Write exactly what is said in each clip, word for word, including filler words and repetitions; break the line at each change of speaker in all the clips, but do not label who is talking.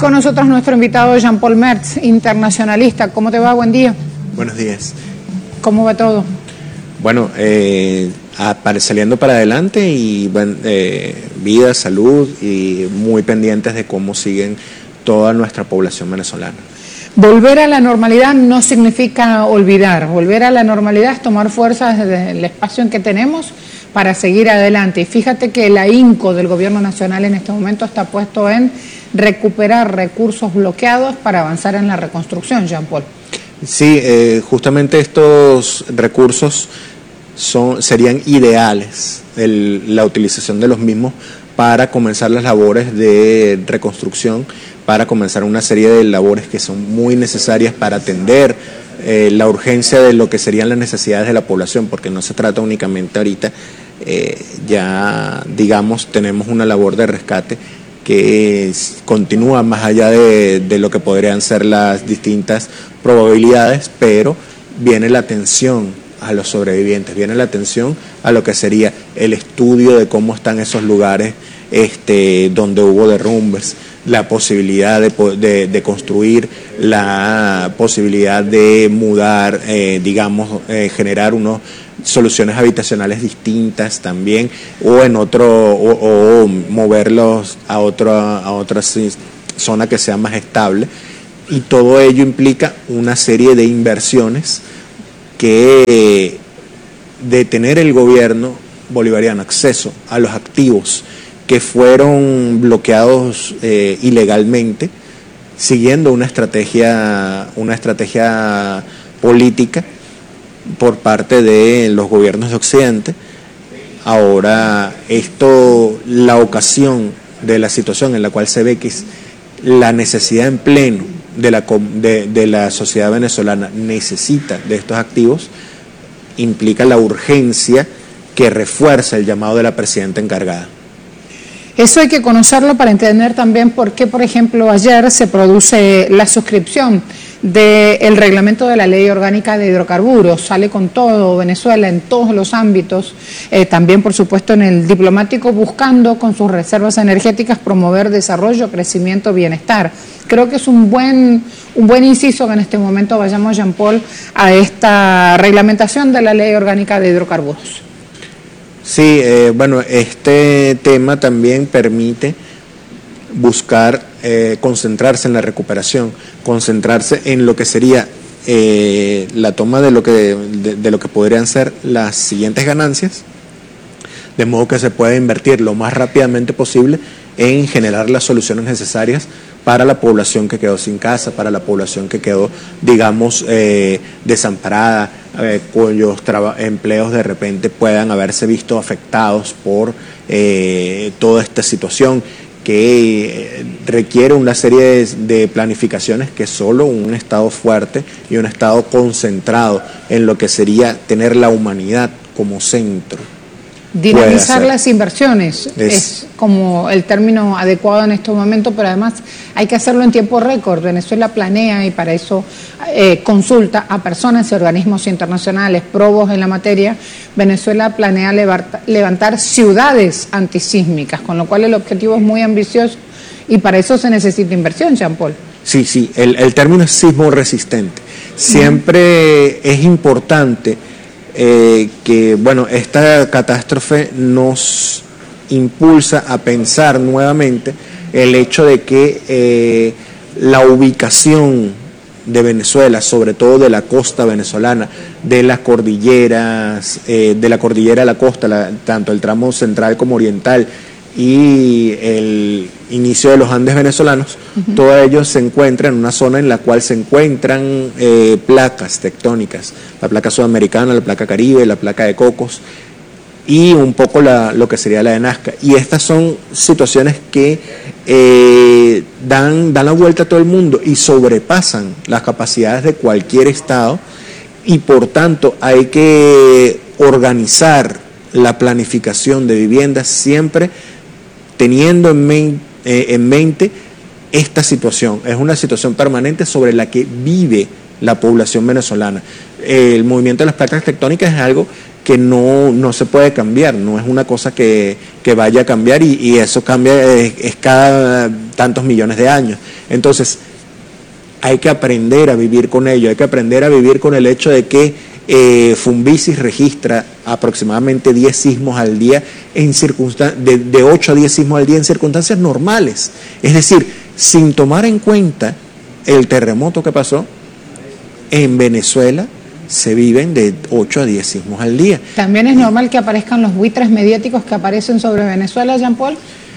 Con nosotros nuestro invitado Jean Paul Mertz, internacionalista. ¿Cómo te va? Buen día.
Buenos días.
¿Cómo va todo?
Bueno, eh, saliendo para adelante y eh, vida, salud y muy pendientes de cómo siguen toda nuestra población venezolana.
Volver a la normalidad no significa olvidar. Volver a la normalidad es tomar fuerzas desde el espacio en que tenemos para seguir adelante. Y fíjate que el ahínco del gobierno nacional en este momento está puesto en recuperar recursos bloqueados para avanzar en la reconstrucción, Jean Paul.
Sí, eh, justamente estos recursos son, serían ideales, el, la utilización de los mismos para comenzar las labores de reconstrucción, para comenzar una serie de labores que son muy necesarias para atender eh, la urgencia de lo que serían las necesidades de la población, porque no se trata únicamente ahorita, eh, ya digamos tenemos una labor de rescate que es, continúa más allá de, de lo que podrían ser las distintas probabilidades, pero viene la atención a los sobrevivientes, viene la atención a lo que sería el estudio de cómo están esos lugares este, donde hubo derrumbes, la posibilidad de, de, de construir, la posibilidad de mudar, eh, digamos, eh, generar unos soluciones habitacionales distintas también, o en otro, o, o moverlos a otra, a otra zona que sea más estable, y todo ello implica una serie de inversiones que de tener el gobierno bolivariano acceso a los activos que fueron bloqueados eh, ilegalmente, siguiendo una estrategia, una estrategia política por parte de los gobiernos de Occidente. Ahora, esto, la ocasión de la situación en la cual se ve que es la necesidad en pleno de la, de, de la sociedad venezolana necesita de estos activos, implica la urgencia que refuerza el llamado de la presidenta encargada.
Eso hay que conocerlo para entender también por qué, por ejemplo, ayer se produce la suscripción del reglamento de la Ley Orgánica de Hidrocarburos. Sale con todo Venezuela en todos los ámbitos, eh, también por supuesto en el diplomático, buscando con sus reservas energéticas promover desarrollo, crecimiento, bienestar. Creo que es un buen, un buen inciso que en este momento vayamos, Jean Paul, a esta reglamentación de la Ley Orgánica de Hidrocarburos.
Sí, eh, bueno, este tema también permite buscar eh, concentrarse en la recuperación, concentrarse en lo que sería eh, la toma de lo que de, de lo que podrían ser las siguientes ganancias, de modo que se pueda invertir lo más rápidamente posible en generar las soluciones necesarias para la población que quedó sin casa, para la población que quedó, digamos, eh, desamparada, eh, cuyos empleos de repente puedan haberse visto afectados por eh, toda esta situación que eh, requiere una serie de, de planificaciones que solo un Estado fuerte y un Estado concentrado en lo que sería tener la humanidad como centro.
Dinamizar las inversiones es,
es
como el término adecuado en estos momentos, pero además hay que hacerlo en tiempo récord. Venezuela planea y para eso eh, consulta a personas y organismos internacionales probos en la materia. Venezuela planea levantar, levantar ciudades antisísmicas, con lo cual el objetivo es muy ambicioso y para eso se necesita inversión, Jean Paul.
Sí, sí, el, el término es sismo resistente. Siempre uh-huh. es importante Eh, que bueno, esta catástrofe nos impulsa a pensar nuevamente el hecho de que eh, la ubicación de Venezuela, sobre todo de la costa venezolana, de las cordilleras, eh, de la cordillera a la costa, la, tanto el tramo central como oriental y el inicio de los Andes venezolanos, uh-huh. todo ello se encuentra en una zona en la cual se encuentran eh, placas tectónicas, la placa sudamericana, la placa caribe, la placa de Cocos y un poco la, lo que sería la de Nazca. Y estas son situaciones que eh, dan, dan la vuelta a todo el mundo y sobrepasan las capacidades de cualquier Estado, y por tanto hay que organizar la planificación de viviendas siempre teniendo en, men, eh, en mente esta situación. Es una situación permanente sobre la que vive la población venezolana. Eh, el movimiento de las placas tectónicas es algo que no, no se puede cambiar, no es una cosa que, que vaya a cambiar y, y eso cambia es, es cada tantos millones de años. Entonces, hay que aprender a vivir con ello, hay que aprender a vivir con el hecho de que eh, Fumbicis registra aproximadamente diez sismos al día, en circunstan- de, de ocho a diez sismos al día en circunstancias normales. Es decir, sin tomar en cuenta el terremoto que pasó, en Venezuela se viven de ocho a diez sismos al día.
¿También es normal que aparezcan los buitres mediáticos que aparecen sobre Venezuela, Jean Paul?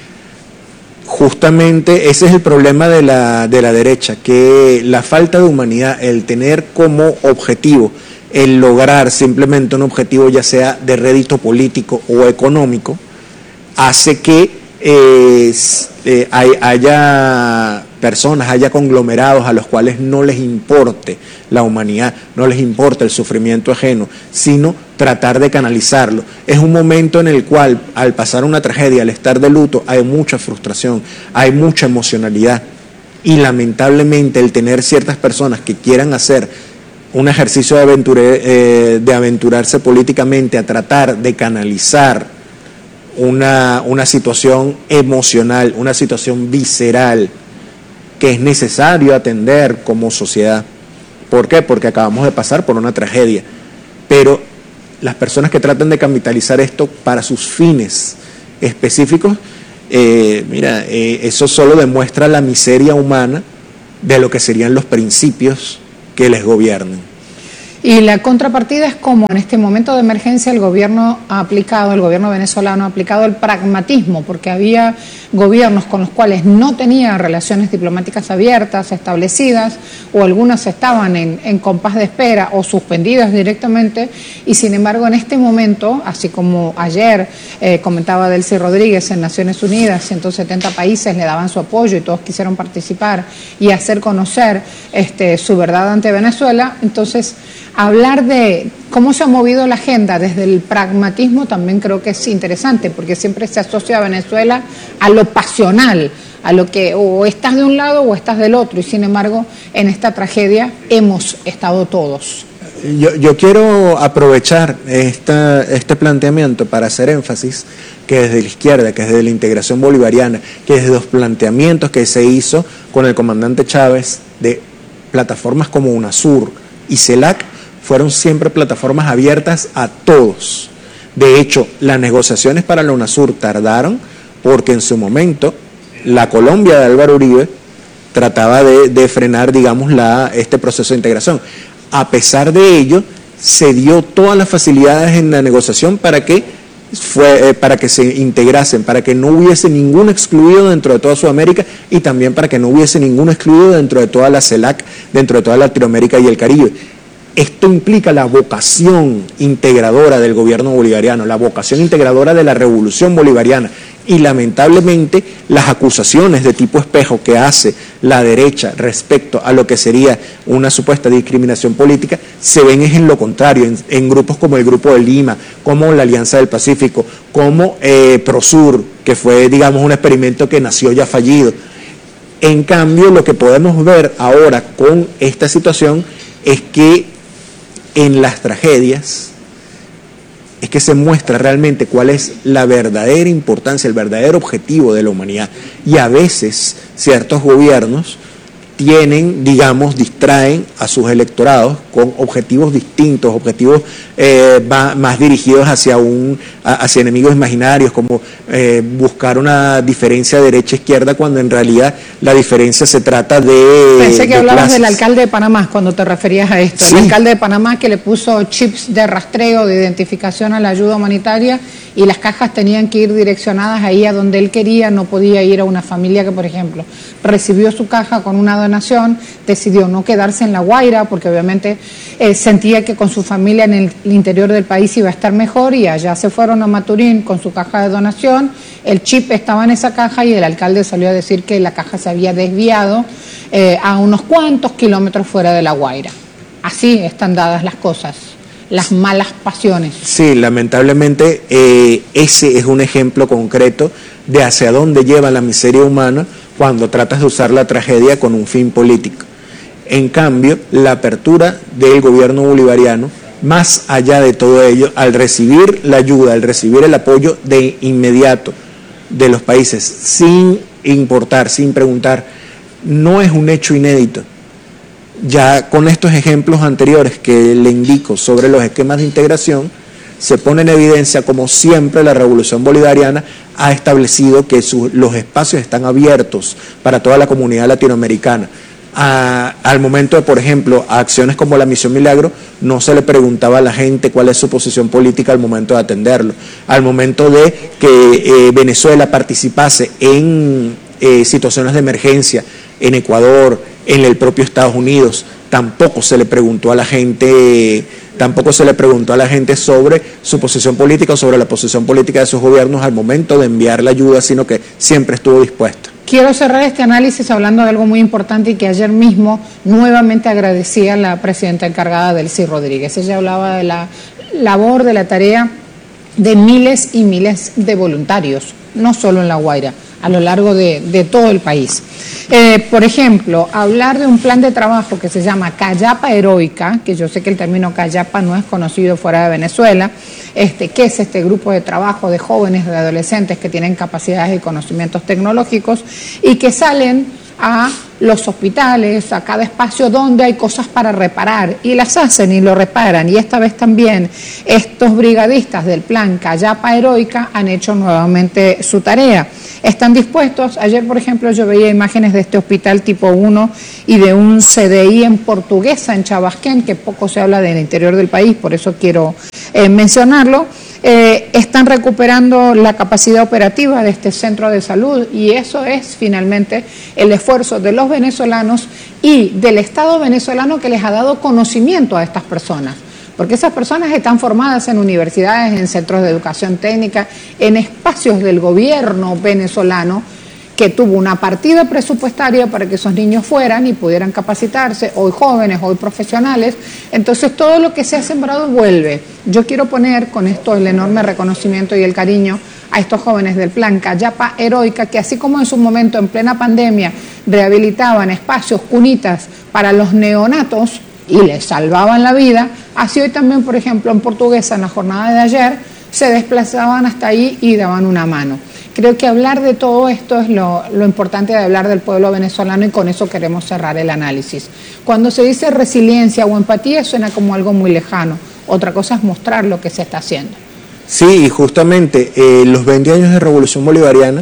Justamente ese es el problema de la, de la derecha, que la falta de humanidad, el tener como objetivo, el lograr simplemente un objetivo ya sea de rédito político o económico, hace que eh, eh, hay, haya personas, haya conglomerados a los cuales no les importe la humanidad, no les importa el sufrimiento ajeno, sino tratar de canalizarlo. Es un momento en el cual, al pasar una tragedia, al estar de luto, hay mucha frustración, hay mucha emocionalidad, y lamentablemente el tener ciertas personas que quieran hacer un ejercicio de, aventure, eh, de aventurarse políticamente a tratar de canalizar una, una situación emocional, una situación visceral, que es necesario atender como sociedad. ¿Por qué? Porque acabamos de pasar por una tragedia. Pero las personas que tratan de capitalizar esto para sus fines específicos, eh, mira, eh, eso solo demuestra la miseria humana de lo que serían los principios que les gobiernan.
Y la contrapartida es como en este momento de emergencia el gobierno ha aplicado, el gobierno venezolano ha aplicado el pragmatismo, porque había gobiernos con los cuales no tenía relaciones diplomáticas abiertas, establecidas, o algunas estaban en, en compás de espera o suspendidas directamente, y sin embargo en este momento, así como ayer eh, comentaba Delcy Rodríguez en Naciones Unidas, ciento setenta países le daban su apoyo y todos quisieron participar y hacer conocer este, su verdad ante Venezuela. Entonces, hablar de cómo se ha movido la agenda desde el pragmatismo también creo que es interesante, porque siempre se asocia a Venezuela a lo pasional, a lo que o estás de un lado o estás del otro, y sin embargo en esta tragedia hemos estado todos.
Yo, yo quiero aprovechar esta, este planteamiento para hacer énfasis que desde la izquierda, que desde la integración bolivariana, que desde los planteamientos que se hizo con el comandante Chávez de plataformas como UNASUR y CELAC, fueron siempre plataformas abiertas a todos. De hecho, las negociaciones para la UNASUR tardaron porque en su momento la Colombia de Álvaro Uribe trataba de, de frenar, digamos, la, este proceso de integración. A pesar de ello, se dio todas las facilidades en la negociación para que, fue, eh, para que se integrasen, para que no hubiese ningún excluido dentro de toda Sudamérica, y también para que no hubiese ningún excluido dentro de toda la CELAC, dentro de toda Latinoamérica y el Caribe. Esto implica la vocación integradora del gobierno bolivariano, la vocación integradora de la revolución bolivariana, y lamentablemente las acusaciones de tipo espejo que hace la derecha respecto a lo que sería una supuesta discriminación política se ven es en lo contrario, en, en grupos como el Grupo de Lima, como la Alianza del Pacífico, como eh, Prosur, que fue, digamos, un experimento que nació ya fallido. En cambio, lo que podemos ver ahora con esta situación es que en las tragedias es que se muestra realmente cuál es la verdadera importancia, el verdadero objetivo de la humanidad. Y a veces ciertos gobiernos tienen, digamos, distraen a sus electorados con objetivos distintos, objetivos eh, va, más dirigidos hacia un hacia enemigos imaginarios, como eh, buscar una diferencia derecha-izquierda, cuando en realidad la diferencia se trata de...
Pensé que
de
hablabas
clases.
del alcalde de Panamá cuando te referías a esto.
Sí.
El alcalde de Panamá que le puso chips de rastreo, de identificación a la ayuda humanitaria, y las cajas tenían que ir direccionadas ahí a donde él quería, no podía ir a una familia que, por ejemplo, recibió su caja con una donación, decidió no quedarse en La Guaira, porque obviamente eh, sentía que con su familia en el, el interior del país iba a estar mejor, y allá se fueron a Maturín con su caja de donación, el chip estaba en esa caja y el alcalde salió a decir que la caja se había desviado eh, a unos cuantos kilómetros fuera de La Guaira. Así están dadas las cosas, las malas pasiones.
Sí, lamentablemente eh, ese es un ejemplo concreto de hacia dónde lleva la miseria humana cuando tratas de usar la tragedia con un fin político. En cambio, la apertura del gobierno bolivariano, más allá de todo ello, al recibir la ayuda, al recibir el apoyo de inmediato de los países, sin importar, sin preguntar no es un hecho inédito. Ya con estos ejemplos anteriores que le indico sobre los esquemas de integración, se pone en evidencia como siempre la Revolución Bolivariana ha establecido que su, los espacios están abiertos para toda la comunidad latinoamericana. A, al momento de, por ejemplo, a acciones como la Misión Milagro, no se le preguntaba a la gente cuál es su posición política al momento de atenderlo. Al momento de que eh, Venezuela participase en eh, situaciones de emergencia en Ecuador, en el propio Estados Unidos, tampoco se le preguntó a la gente, tampoco se le preguntó a la gente sobre su posición política o sobre la posición política de sus gobiernos al momento de enviar la ayuda, sino que siempre estuvo dispuesta.
Quiero cerrar este análisis hablando de algo muy importante y que ayer mismo nuevamente agradecía a la presidenta encargada, Delcy Rodríguez. Ella hablaba de la labor, de la tarea de miles y miles de voluntarios, no solo en La Guaira, a lo largo de, de todo el país. Eh, por ejemplo, hablar de un plan de trabajo que se llama Callapa Heroica, que yo sé que el término Callapa no es conocido fuera de Venezuela, este, que es este grupo de trabajo de jóvenes, de adolescentes que tienen capacidades y conocimientos tecnológicos y que salen a los hospitales, a cada espacio donde hay cosas para reparar y las hacen y lo reparan. Y esta vez también estos brigadistas del plan Callapa Heroica han hecho nuevamente su tarea. Están dispuestos, ayer por ejemplo yo veía imágenes de este hospital tipo uno y de un C D I en Portuguesa, en Chabasquén, que poco se habla del interior del país, por eso quiero eh, mencionarlo. Eh, están recuperando la capacidad operativa de este centro de salud y eso es finalmente el esfuerzo de los venezolanos y del Estado venezolano que les ha dado conocimiento a estas personas, porque esas personas están formadas en universidades, en centros de educación técnica, en espacios del gobierno venezolano que tuvo una partida presupuestaria para que esos niños fueran y pudieran capacitarse, hoy jóvenes, hoy profesionales. Entonces todo lo que se ha sembrado vuelve. Yo quiero poner con esto el enorme reconocimiento y el cariño a estos jóvenes del plan Callapa Heroica, que así como en su momento en plena pandemia rehabilitaban espacios, cunitas para los neonatos y les salvaban la vida, así hoy también, por ejemplo, en Portuguesa, en la jornada de ayer, se desplazaban hasta ahí y daban una mano. Creo que hablar de todo esto es lo, lo importante de hablar del pueblo venezolano y con eso queremos cerrar el análisis. Cuando se dice resiliencia o empatía suena como algo muy lejano, otra cosa es mostrar lo que se está haciendo.
Sí, y justamente eh, los veinte años de Revolución Bolivariana,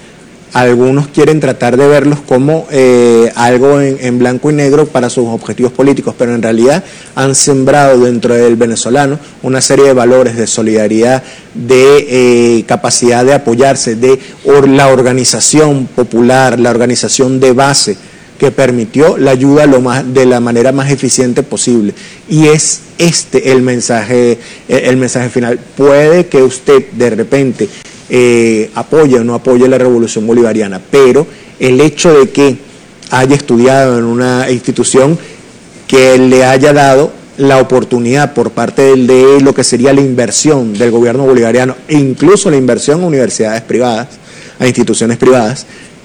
algunos quieren tratar de verlos como eh, algo en, en blanco y negro para sus objetivos políticos, pero en realidad han sembrado dentro del venezolano una serie de valores de solidaridad, de eh, capacidad de apoyarse, de or, la organización popular, la organización de base que permitió la ayuda lo más, de la manera más eficiente posible. Y es este el mensaje, el mensaje final. Puede que usted de repente Eh, apoye o no apoye la Revolución Bolivariana, pero el hecho de que haya estudiado en una institución que le haya dado la oportunidad por parte de, de lo que sería la inversión del gobierno bolivariano e incluso la inversión a universidades privadas, a instituciones privadas,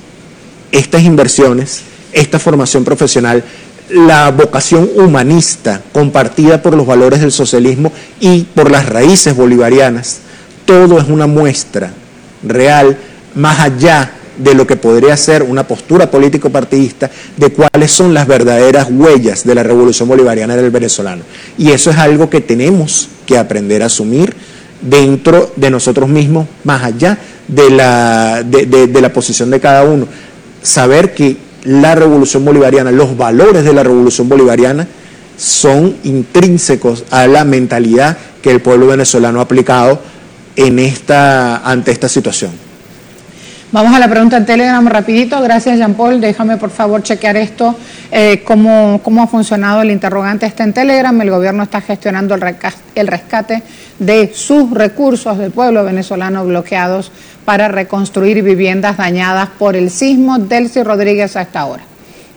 estas inversiones, esta formación profesional, la vocación humanista compartida por los valores del socialismo y por las raíces bolivarianas, todo es una muestra real, más allá de lo que podría ser una postura político-partidista, de cuáles son las verdaderas huellas de la Revolución Bolivariana del venezolano. Y eso es algo que tenemos que aprender a asumir dentro de nosotros mismos, más allá de la, de, de, de la posición de cada uno. Saber que la Revolución Bolivariana, los valores de la Revolución Bolivariana son intrínsecos a la mentalidad que el pueblo venezolano ha aplicado en esta, ante esta situación.
Vamos a la pregunta en Telegram rapidito. Gracias, Jean Paul. Déjame por favor chequear esto, eh, cómo, cómo ha funcionado el interrogante. Está en Telegram. El gobierno está gestionando el, el rescate de sus recursos del pueblo venezolano bloqueados para reconstruir viviendas dañadas por el sismo. Delcy Rodríguez a esta hora.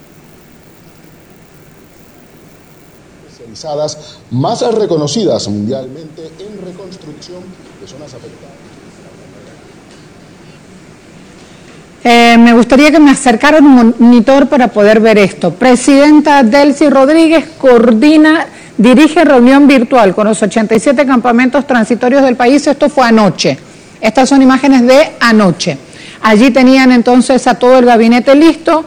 Especializadas más reconocidas mundialmente en reconstrucción de zonas afectadas.
Eh, me gustaría que me acercaran un monitor para poder ver esto. Presidenta Delcy Rodríguez coordina, dirige reunión virtual con los ochenta y siete campamentos transitorios del país. Esto fue anoche. Estas son imágenes de anoche. Allí tenían entonces a todo el gabinete listo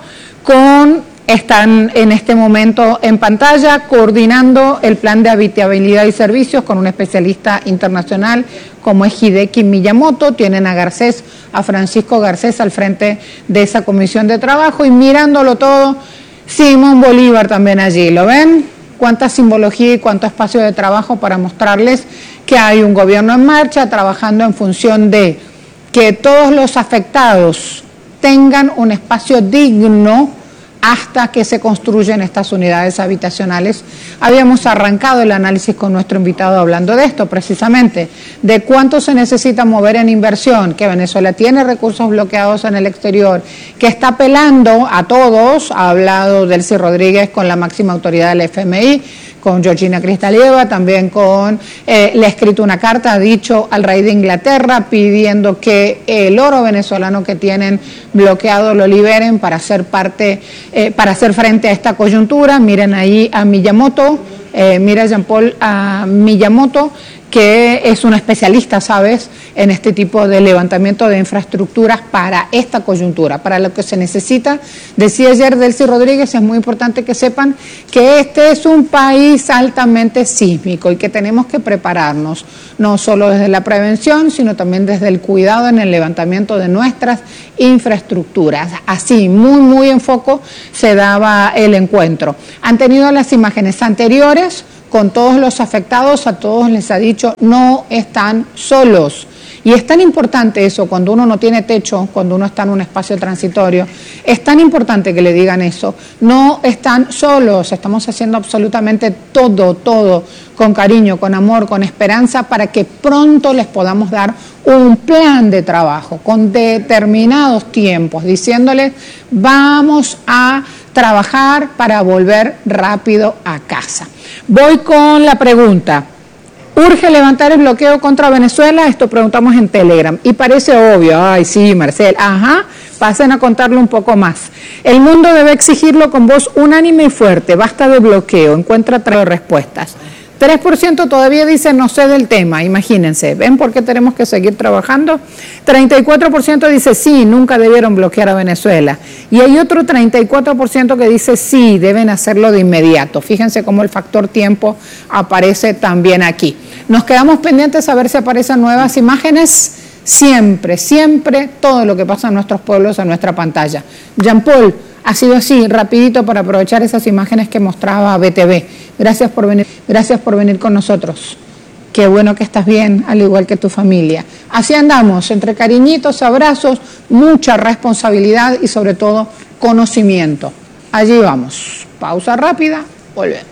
con, están en este momento en pantalla coordinando el plan de habitabilidad y servicios con un especialista internacional como es Hideki Miyamoto. Tienen a Garcés, a Francisco Garcés al frente de esa comisión de trabajo, y mirándolo todo, Simón Bolívar también allí, ¿lo ven? Cuánta simbología y cuánto espacio de trabajo para mostrarles que hay un gobierno en marcha trabajando en función de que todos los afectados tengan un espacio digno hasta que se construyen estas unidades habitacionales. Habíamos arrancado el análisis con nuestro invitado hablando de esto, precisamente, de cuánto se necesita mover en inversión, que Venezuela tiene recursos bloqueados en el exterior, que está apelando a todos. Ha hablado Delcy Rodríguez con la máxima autoridad del F M I, con Georgina Kristalieva, también con, eh, le ha escrito una carta, ha dicho al rey de Inglaterra, pidiendo que el oro venezolano que tienen bloqueado lo liberen para hacer parte, eh, para hacer frente a esta coyuntura. Miren ahí a Miyamoto, eh, mira Jean-Paul a Miyamoto, que es un especialista, ¿sabes?, en este tipo de levantamiento de infraestructuras para esta coyuntura, para lo que se necesita. Decía ayer Delcy Rodríguez, es muy importante que sepan que este es un país altamente sísmico y que tenemos que prepararnos, no solo desde la prevención, sino también desde el cuidado en el levantamiento de nuestras infraestructuras. Así, muy, muy en foco se daba el encuentro. Han tenido las imágenes anteriores con todos los afectados, a todos les ha dicho, no están solos. Y es tan importante eso cuando uno no tiene techo, cuando uno está en un espacio transitorio, es tan importante que le digan eso. No están solos, estamos haciendo absolutamente todo, todo con cariño, con amor, con esperanza, para que pronto les podamos dar un plan de trabajo con determinados tiempos, diciéndoles, vamos a trabajar para volver rápido a casa. Voy con la pregunta. ¿Urge levantar el bloqueo contra Venezuela? Esto preguntamos en Telegram. Y parece obvio. Ay, sí, Marcel. Ajá. Pasen a contarlo un poco más. El mundo debe exigirlo con voz unánime y fuerte. Basta de bloqueo. Encuentra tres respuestas. tres por ciento todavía dice no sé del tema, imagínense, ¿ven por qué tenemos que seguir trabajando? treinta y cuatro por ciento dice sí, nunca debieron bloquear a Venezuela. Y hay otro treinta y cuatro por ciento que dice sí, deben hacerlo de inmediato. Fíjense cómo el factor tiempo aparece también aquí. Nos quedamos pendientes a ver si aparecen nuevas imágenes. Siempre, siempre todo lo que pasa en nuestros pueblos en nuestra pantalla. Jean-Paul, ha sido así, rapidito, para aprovechar esas imágenes que mostraba B T V. Gracias por venir, gracias por venir con nosotros. Qué bueno que estás bien, al igual que tu familia. Así andamos, entre cariñitos, abrazos, mucha responsabilidad y sobre todo conocimiento. Allí vamos. Pausa rápida, volvemos.